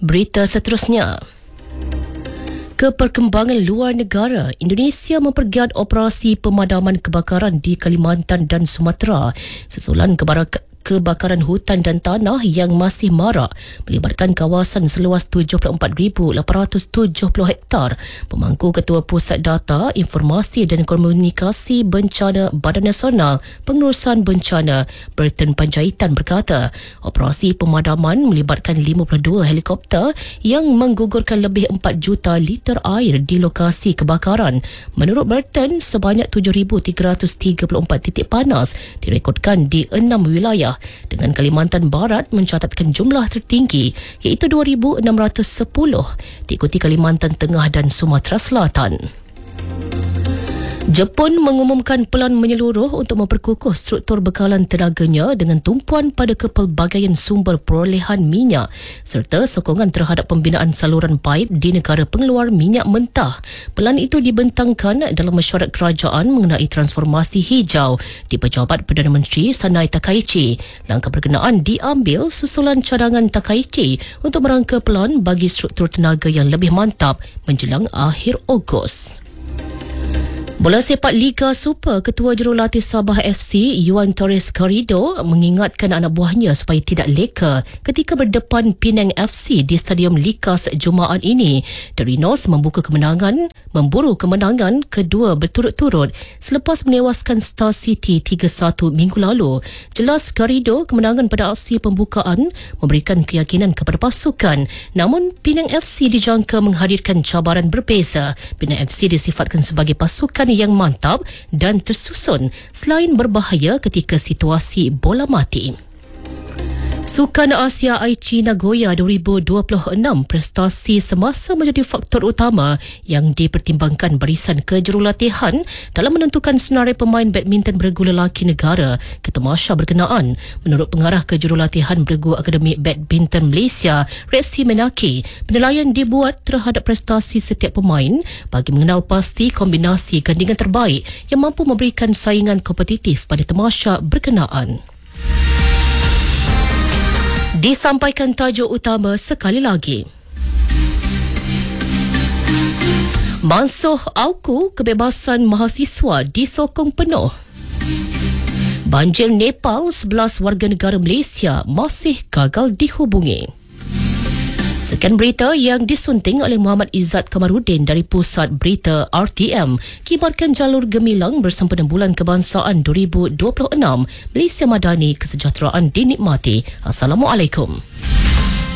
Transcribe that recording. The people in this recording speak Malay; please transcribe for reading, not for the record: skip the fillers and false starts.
Berita seterusnya. Keperkembangan luar negara, Indonesia mempergiat operasi pemadaman kebakaran di Kalimantan dan Sumatera susulan kebakaran hutan dan tanah yang masih marak melibatkan kawasan seluas 74,870 hektar. Pemangku Ketua Pusat Data, Informasi dan Komunikasi Bencana Badan Nasional Pengurusan Bencana, Berton Panjaitan berkata, operasi pemadaman melibatkan 52 helikopter yang menggugurkan lebih 4 juta liter air di lokasi kebakaran. Menurut Berton, sebanyak 7,334 titik panas direkodkan di 6 wilayah, dengan Kalimantan Barat mencatatkan jumlah tertinggi iaitu 2,610, diikuti Kalimantan Tengah dan Sumatera Selatan. Jepun mengumumkan pelan menyeluruh untuk memperkukuh struktur bekalan tenaganya dengan tumpuan pada kepelbagaian sumber perolehan minyak serta sokongan terhadap pembinaan saluran paip di negara pengeluar minyak mentah. Pelan itu dibentangkan dalam mesyuarat kerajaan mengenai transformasi hijau di pejabat Perdana Menteri Sanai Takaichi. Langkah berkenaan diambil susulan cadangan Takaichi untuk merangka pelan bagi struktur tenaga yang lebih mantap menjelang akhir Ogos. Bola sepak Liga Super, Ketua Jurulatih Sabah FC Yuan Torres Garrido mengingatkan anak buahnya supaya tidak leka ketika berdepan Penang FC di Stadium Likas Jumaat ini. The Rhinos memburu kemenangan kedua berturut-turut selepas menewaskan Star City 3-1 minggu lalu. Jelas Garrido, kemenangan pada aksi pembukaan memberikan keyakinan kepada pasukan. Namun Penang FC dijangka menghadirkan cabaran berbeza. Penang FC disifatkan sebagai pasukan yang mantap dan tersusun selain berbahaya ketika situasi bola mati. Sukan Asia Aichi Nagoya 2026, prestasi semasa menjadi faktor utama yang dipertimbangkan barisan kejurulatihan dalam menentukan senarai pemain badminton beregu lelaki negara ke tamasya berkenaan. Menurut pengarah kejurulatihan beregu Akademi Badminton Malaysia, Resi Menaki, penilaian dibuat terhadap prestasi setiap pemain bagi mengenal pasti kombinasi gandingan terbaik yang mampu memberikan saingan kompetitif pada tamasya berkenaan. Disampaikan tajuk utama sekali lagi. Mansuh Auku, kebebasan mahasiswa disokong penuh. Banjir Nepal, 11 warga negara Malaysia masih gagal dihubungi. Sekian berita yang disunting oleh Muhammad Izzat Kamarudin dari Pusat Berita RTM. Kibarkan jalur gemilang bersempena Bulan Kebangsaan 2026. Malaysia Madani, kesejahteraan dinikmati. Assalamualaikum.